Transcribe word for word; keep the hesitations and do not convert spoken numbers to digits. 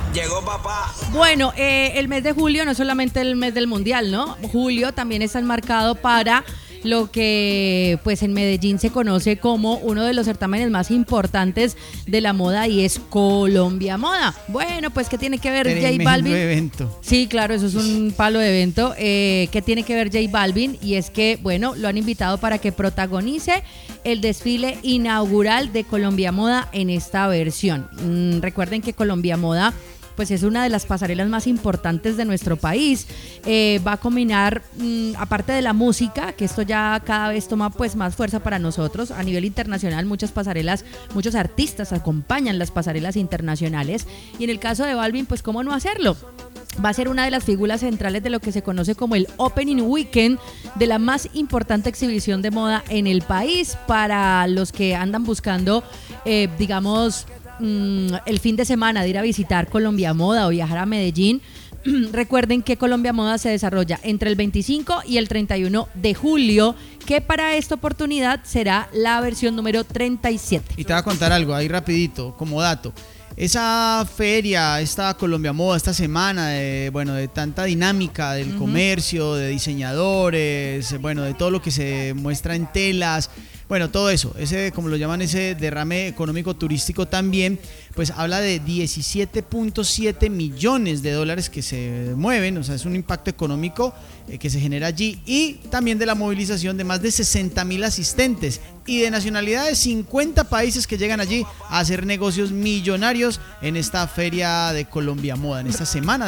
Llegó papá. Bueno, eh, el mes de julio no es solamente el mes del mundial, ¿no? Julio también está enmarcado para lo que pues en Medellín se conoce como uno de los certámenes más importantes de la moda y es Colombia Moda. Bueno, pues ¿qué tiene que ver J Balvin? Evento. Sí, claro, eso es un palo de evento. Eh, ¿Qué tiene que ver J Balvin? Y es que, bueno, lo han invitado para que protagonice el desfile inaugural de Colombia Moda en esta versión. Mm, recuerden que Colombia Moda pues es una de las pasarelas más importantes de nuestro país. Eh, va a combinar, mmm, aparte de la música, que esto ya cada vez toma pues más fuerza para nosotros, a nivel internacional muchas pasarelas, muchos artistas acompañan las pasarelas internacionales, y en el caso de Balvin, pues cómo no hacerlo. Va a ser una de las figuras centrales de lo que se conoce como el Opening Weekend de la más importante exhibición de moda en el país. Para los que andan buscando, eh, digamos, el fin de semana de ir a visitar Colombia Moda o viajar a Medellín, recuerden que Colombia Moda se desarrolla entre el veinticinco y el treinta y uno de julio, que para esta oportunidad será la versión número treinta y siete. Y te voy a contar algo ahí rapidito, como dato. Esa feria, esta Colombia Moda, esta semana de, bueno, de tanta dinámica del uh-huh. comercio, de diseñadores, bueno, de todo lo que se muestra en telas, bueno, todo eso, ese, como lo llaman, ese derrame económico turístico también, pues habla de diecisiete punto siete millones de dólares que se mueven, o sea, es un impacto económico eh, que se genera allí, y también de la movilización de más de sesenta mil asistentes y de nacionalidades, cincuenta países que llegan allí a hacer negocios millonarios en esta feria de Colombia Moda, en esta semana